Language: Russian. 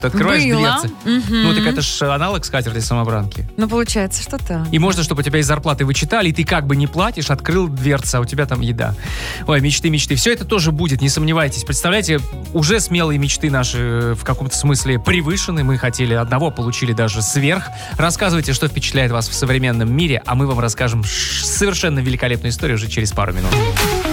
Ты открываешь Было. дверцы. Ну, так это ж аналог скатерти-самобранки. Ну, получается, что так. И можно, чтобы у тебя из зарплаты вычитали, и ты как бы не платишь, открыл дверцы, а у тебя там еда. Ой, мечты. Все это тоже будет, не сомневайтесь. Представляете, уже смелые мечты наши в каком-то смысле превышены. Мы хотели одного, получили даже сверх. Рассказывайте, что впечатляет вас в современном мире, а мы вам расскажем совершенно великолепную историю уже через пару минут.